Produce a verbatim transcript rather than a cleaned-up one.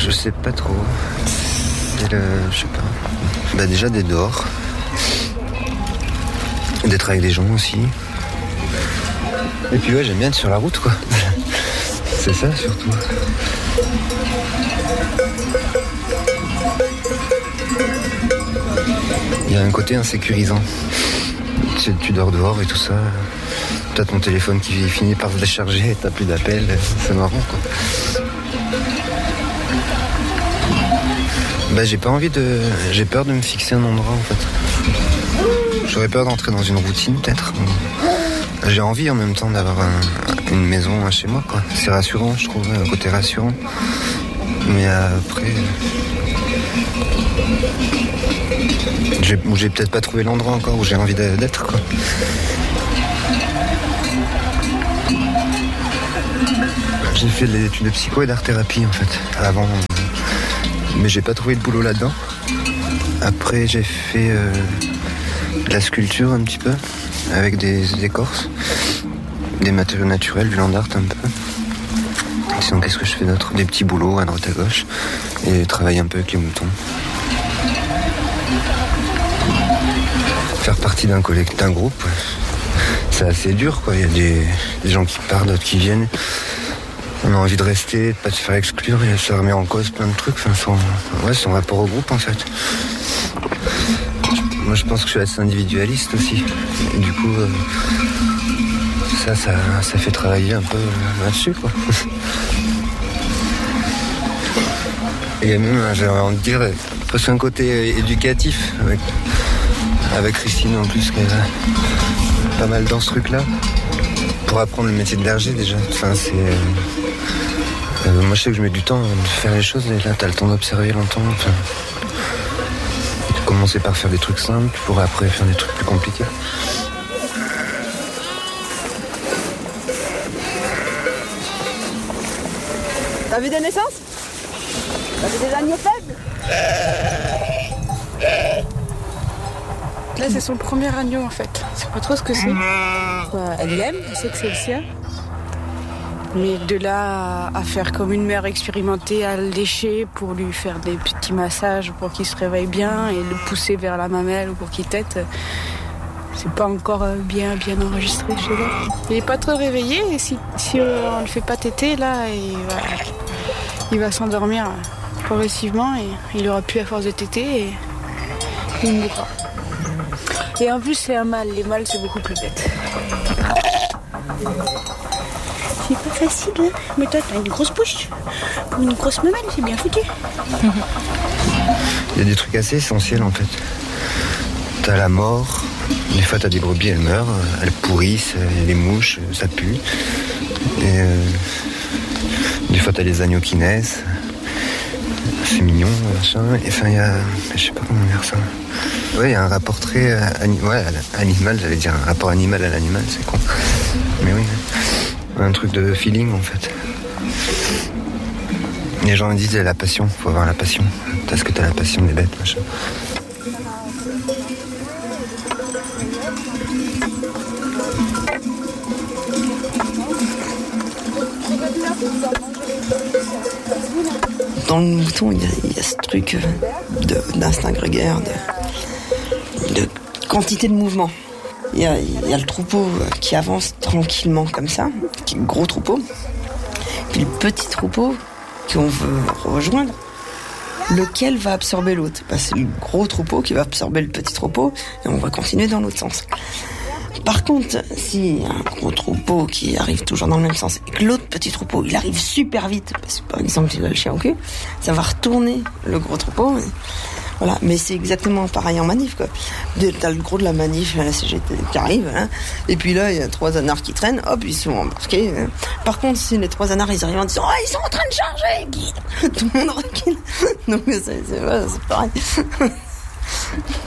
Je sais pas trop. C'est le... Je sais pas. Bah déjà d'être dehors. D'être avec des gens aussi. Et puis ouais, j'aime bien être sur la route, quoi. C'est ça, surtout. Il y a un côté insécurisant. Tu, tu dors dehors et tout ça. T'as ton téléphone qui finit par se décharger, t'as plus d'appels. C'est marrant, quoi. Bah j'ai pas envie de... J'ai peur de me fixer un endroit, en fait. J'aurais peur d'entrer dans une routine, peut-être. J'ai envie, en même temps, d'avoir un, une maison chez moi, quoi. C'est rassurant, je trouve, un côté rassurant. Mais après... J'ai, j'ai peut-être pas trouvé l'endroit encore où j'ai envie d'être, quoi. J'ai fait des études de psycho et d'art-thérapie, en fait, avant. Mais j'ai pas trouvé de boulot là-dedans. Après, j'ai fait euh, de la sculpture un petit peu, avec des écorces, des matériaux naturels, du land art un peu. Sinon, qu'est-ce que je fais d'autre? Des petits boulots à droite à gauche, et travailler un peu avec les moutons. Faire partie d'un collectif, d'un groupe, c'est assez dur, quoi. Il y a des, des gens qui partent, d'autres qui viennent. On a envie de rester, de pas se faire exclure, et ça remet en cause plein de trucs. Enfin, son, ouais, son rapport au groupe, en fait. Moi, je pense que je suis assez individualiste aussi. Et du coup, euh, ça, ça, ça fait travailler un peu là-dessus, quoi. Et il y a même, j'aimerais en dire, presque un côté éducatif, avec, avec Christine en plus, qui est pas mal dans ce truc-là. Pour apprendre le métier de berger, déjà. Enfin, c'est... Euh, moi, je sais que je mets du temps à faire les choses, et là, t'as le temps d'observer longtemps. Enfin, commencer par faire des trucs simples, pour après faire des trucs plus compliqués. T'as vu des naissances? T'as vu des agneaux faibles? Là, c'est son premier agneau, en fait. Je sais pas trop ce que c'est. Bah, elle l'aime, elle sait que c'est le sien. Mais de là à faire comme une mère expérimentée, à le lécher pour lui faire des petits massages pour qu'il se réveille bien et le pousser vers la mamelle ou pour qu'il tète, c'est pas encore bien, bien enregistré chez elle. Il est pas trop réveillé et si, si on le fait pas téter, là, il va, il va s'endormir progressivement et il aura plus à force de téter et il mourra. Et en plus, c'est un mâle. Les mâles, c'est beaucoup plus bête. C'est pas facile, hein. Mais toi, t'as une grosse bouche. Pour une grosse mamelle, c'est bien foutu. Il y a des trucs assez essentiels, en fait. T'as la mort. Des fois, t'as des brebis, elles meurent. Elles pourrissent, il y a des mouches, ça pue. Et euh, des fois, t'as les agneaux qui naissent. C'est mignon, machin. Et enfin, il y a... Je sais pas comment dire ça. Ouais, il y a un rapport très euh, ani- ouais, animal, j'allais dire un rapport animal à l'animal, c'est con. Mais oui, un truc de feeling, en fait. Les gens disent la passion, faut avoir la passion. Parce que t'as la passion des bêtes, machin. Dans le mouton, il y a, il y a ce truc de, d'instinct grégaire, de, de quantité de mouvement. Il y, a, il y a le troupeau qui avance tranquillement comme ça, qui est le gros troupeau. Puis le petit troupeau qu'on veut rejoindre, lequel va absorber l'autre. Bah, c'est le gros troupeau qui va absorber le petit troupeau et on va continuer dans l'autre sens. Par contre, s'il y a un gros troupeau qui arrive toujours dans le même sens et que l'autre petit troupeau, il arrive super vite, parce que par exemple, il a le chien au cul, ça va retourner le gros troupeau. Et voilà. Mais c'est exactement pareil en manif, quoi. T'as le gros de la manif, la C G T qui arrive, hein, et puis là, il y a trois anards qui traînent, hop, ils sont embarqués. Hein. Par contre, si les trois anards, ils arrivent en disant « Oh, ils sont en train de charger !» Tout le monde recule. Donc, c'est, c'est, ouais, c'est pareil.